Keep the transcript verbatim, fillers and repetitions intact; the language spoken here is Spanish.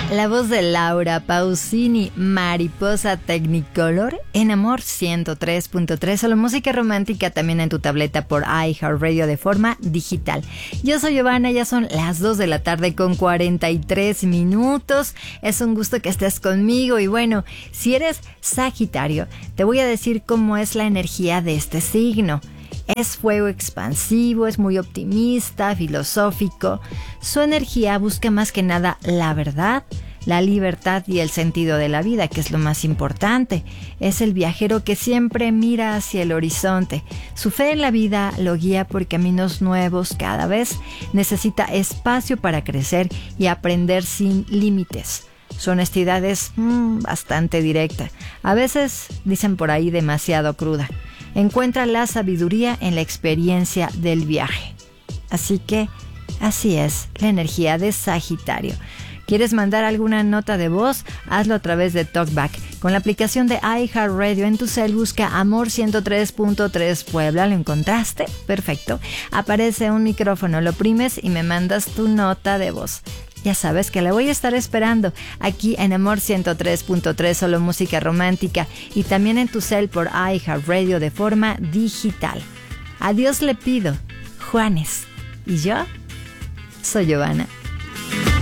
La voz de Laura Pausini, Mariposa Technicolor, en Amor ciento tres punto tres, solo música romántica también en tu tableta por iHeartRadio de forma digital. Yo soy Giovanna, ya son las dos de la tarde con cuarenta y tres minutos. Es un gusto que estés conmigo y bueno, si eres Sagitario, te voy a decir cómo es la energía de este signo. Es fuego expansivo, es muy optimista, filosófico. Su energía busca más que nada la verdad, la libertad y el sentido de la vida, que es lo más importante. Es el viajero que siempre mira hacia el horizonte. Su fe en la vida lo guía por caminos nuevos cada vez. Necesita espacio para crecer y aprender sin límites. Su honestidad es mmm, bastante directa. A veces, dicen por ahí, demasiado cruda. Encuentra la sabiduría en la experiencia del viaje. Así que, así es la energía de Sagitario. ¿Quieres mandar alguna nota de voz? Hazlo a través de TalkBack. Con la aplicación de iHeartRadio en tu cel, busca Amor ciento tres punto tres Puebla. ¿Lo encontraste? Perfecto. Aparece un micrófono, lo oprimes y me mandas tu nota de voz. Ya sabes que la voy a estar esperando aquí en Amor ciento tres punto tres, solo música romántica, y también en tu cel por iHeartRadio de forma digital. Adiós le pido, Juanes. Y yo soy Giovanna.